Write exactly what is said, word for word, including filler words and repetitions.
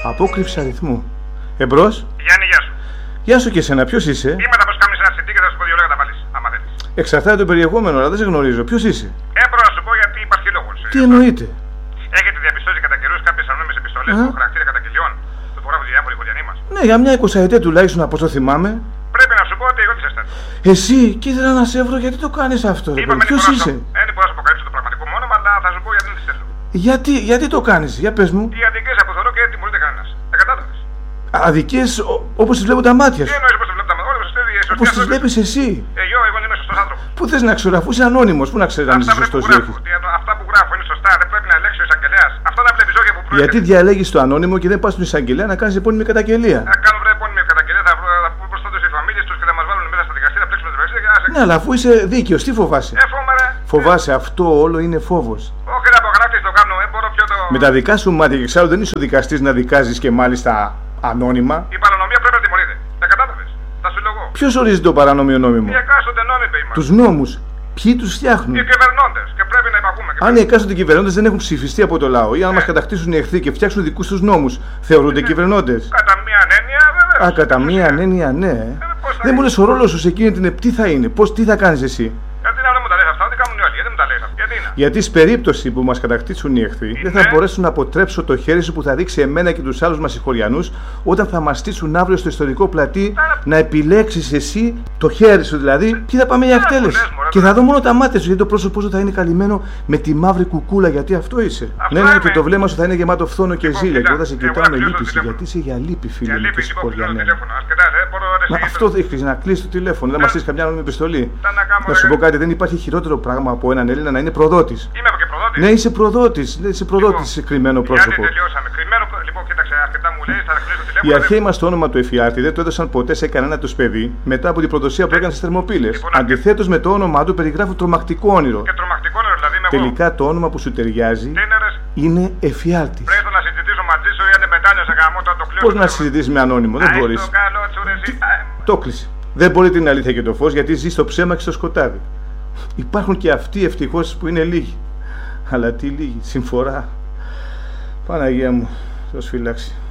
Απόκρυψη αριθμού. Εμπρός. Γιάννη, γεια σου. Γεια σου και εσένα, ποιος είσαι? Είμαι τα πως κάνεις ένα σιντή και θα σου πω δύο λόγια τα βάλεις, άμα θέλεις. Εξαρτάται το περιεχόμενο, αλλά δεν σε γνωρίζω. Ποιος είσαι? Έπρεπε να σου πω γιατί υπάρχει λόγος. Τι εννοείται? Έχετε διαπιστώσει κατά καιρούς κάποιες ανώνυμες επιστολές που χαρακτήρα καταγγελιών που υπογράφουν διάφοροι χωριανοί μας? Ναι, για μια εικοσαετία τουλάχιστον από όσο θυμάμαι. Πρέπει να σου πω ότι εγώ τι ζεστάτη. Εσύ, και ήθελα να σε βρω, γιατί το κάνεις αυτό, ρε παιδί? Ποιος είσαι? Δεν μπορώ να σου αποκαλύψω το πραγματικό μου όνομα, αλλά θα σου πω γιατί δεν τη θέλω. Γιατί, γιατί το κάνεις, για πες μου. Οι αδικίες αποδορώ και δεν τιμωρείται κανένας. Δεν κατάλαβες? Αδικίες όπως τις βλέπουν τα μάτια Τι σου. εννοείς όπως τις βλέπουν τα μάτια σου? Όπως τις βλέπεις εσύ. Εγώ, εγώ είμαι σωστός άνθρωπος. Πού θες να ξέρω, αφού είσαι ανώνυμος, πού να ξέρεις αν είσαι σωστός ή όχι? Αυτά που γράφω είναι σωστά, δεν πρέπει να ελέγξει ο εισαγγελέας. Αυτά τα βλέπεις όχι από προέρχεται. Γιατί διαλέγεις το ανώνυμο και δεν πας στον εισαγγελέα να κάνεις επώνυμη καταγγελία? Να κάνουν βρε επώνυμη καταγγελία, θα πούμε μπροστά τους οι φαμίλιες τους και θα μας βάλουν μέσα στα δικαστήρια, θα πλέξουμε τη δικαστήρια και άσε. Ναι, αλλά αφού είσαι δίκαιος, τι φοβάσαι? Ε, φοβάμαι, ρε. Φοβάσαι, αυτό όλο είναι φόβος. Όχι, ρε, απογράφεις το κάνω, ε, μπορώ πιο το. Με τα δικά σου μάτια, και ξέρω δεν είσαι ο δικαστής να δικάζεις και μάλιστα ανώνυμα. Η παρανομία πρέπει να τιμωρείται. Δεν κατάλαβες? Θα σου λέγω. Ποιος ορίζει το παράνομιο νόμιμο? Οι εκάστοτε νόμοι, είπε. Τους νόμους. Ποιοι τους φτιάχνουν? Οι κυβερνώντες. Και πρέπει να υπακούμε. Αν οι εκάστοτε κυβερνώντες δεν έχουν ψηφιστεί από το λαό ή αν ναι. μας κατακτήσουν οι εχθροί και φτιάξουν δικούς τους νόμους, θεωρούνται ναι. κυβερνώντες? Κατά μία έννοια, βέβαια. Α, κατά μία έννοια, ναι. Ε, δεν μου λες ο ρόλος σου σε εκείνη την τι θα είναι, πώς, τι θα κάνεις εσύ? Γιατί να μου τα λες αυτά, ό,τι κάνουν οι άλλοι, γιατί μου τα λες αυτά, γιατί είναι? Γιατί στην περίπτωση που μας κατακτήσουν οι εχθροί, είναι... δεν θα μπορέσουν να αποτρέψω το χέρι σου που θα δείξει εμένα και τους άλλους μας συγχωριανούς όταν θα μας στήσουν αύριο στο ιστορικό πλατή να... να επιλέξεις εσύ το χέρι σου δηλαδή και θα πάμε για εκτέλεση. Και θα δω μόνο τα μάτια σου γιατί το πρόσωπό σου θα είναι καλυμμένο με τη μαύρη κουκούλα γιατί αυτό είσαι. Αυτό ναι, ναι, είμαι. και το βλέμμα σου θα είναι γεμάτο φθόνο και λοιπόν, ζήλια. Και εγώ θα σε κοιτάω με λύπηση γιατί είσαι για λύπη, φίλε μου και συγχωριανέ. Αυτό έχει να κλείσει το τηλέφωνο, δεν μα στείλει καμιά νόμιμη επιστολή. Να σου πω κάτι, δεν υπάρχει χειρότερο πράγμα από έναν Έλληνα να είναι προδότης. Είμαι και προδότης. Ναι, είσαι προδότης. Ναι, είσαι προδότης σε κρυμμένο πρόσωπο. Γιατί τελειώσαμε. Κρυμμένο, λοιπόν, κοίταξε, αρκετά μου λέει, θα κλείσω το τηλέφωνο. Οι αρχαίοι μας το όνομα του Εφιάλτη δεν το έδωσαν ποτέ σε κανένα τους παιδί μετά από την προδοσία που έκανε στις Θερμοπύλες. Λοιπόν, αντιθέτως με το όνομά του περιγράφουν τρομακτικό όνειρο. Και τρομακτικό όνειρο, δηλαδή με τελικά το όνομα που σου ταιριάζει είναι Εφιάλτης. Πρέπει να συζητήσω μαζί σου ή αν μετάνιωσε γαμό το κλείσω. Πώς να συζητήσεις με ανώνυμο, δεν μπορείς. Το κλείσε. Δεν μπορεί την αλήθεια και το φως γιατί ζει στο ψέμα και στο σκοτάδι. Υπάρχουν και αυτοί ευτυχώς που είναι λίγοι. Αλλά τι λίγοι, συμφορά. Παναγία μου, Θεός φυλάξει.